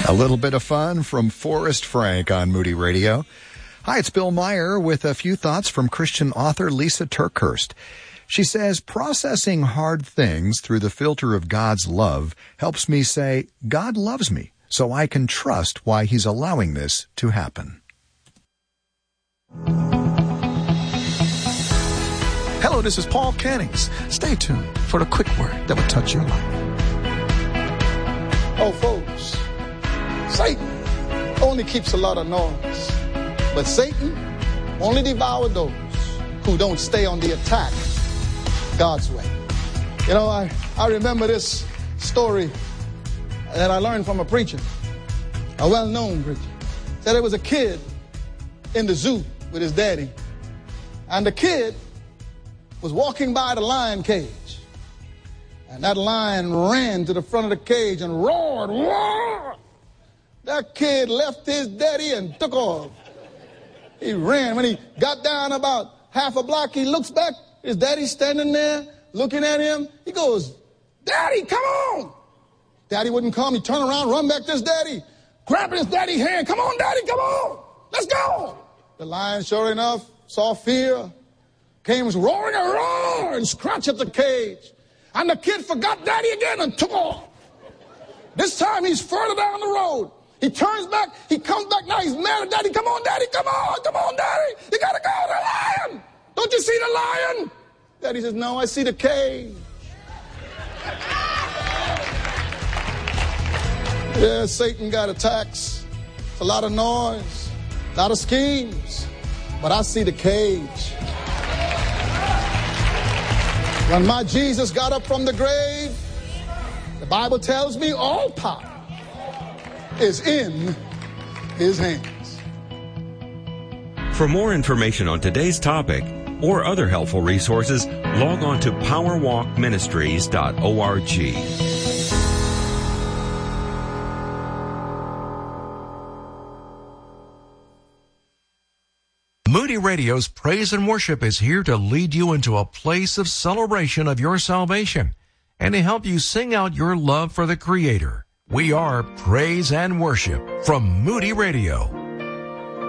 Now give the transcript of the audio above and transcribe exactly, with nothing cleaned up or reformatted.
A little bit of fun from Forrest Frank on Moody Radio. Hi, it's Bill Meyer with a few thoughts from Christian author Lisa TerKeurst. She says, processing hard things through the filter of God's love helps me say, God loves me, so I can trust why He's allowing this to happen. Hello, this is Paul Cannings. Stay tuned for the quick word that will touch your life. Oh, folks, Satan only keeps a lot of noise, but Satan only devours those who don't stay on the attack God's way. You know, I, I remember this story that I learned from a preacher, a well-known preacher. Said there was a kid in the zoo with his daddy, and the kid was walking by the lion cage. And that lion ran to the front of the cage and roared, roared. That kid left his daddy and took off. He ran. When he got down about half a block, he looks back. His daddy's standing there looking at him. He goes, Daddy, come on. Daddy wouldn't come. He turned around, run back to his daddy, grabbing his daddy's hand. Come on, Daddy, come on. Let's go. The lion, sure enough, saw fear, came roaring and roar and scratched at the cage. And the kid forgot Daddy again and took off. This time he's further down the road. He turns back. He comes back. Now he's mad at Daddy. Come on, Daddy. Come on. Come on, Daddy. You got to go. The lion. Don't you see the lion? Daddy says, no, I see the cage. Yeah, Satan got attacks. It's a lot of noise, a lot of schemes. But I see the cage. When my Jesus got up from the grave, the Bible tells me all power is in His hands. For more information on today's topic or other helpful resources, log on to power walk ministries dot org. Moody Radio's Praise and Worship is here to lead you into a place of celebration of your salvation and to help you sing out your love for the Creator. We are Praise and Worship from Moody Radio.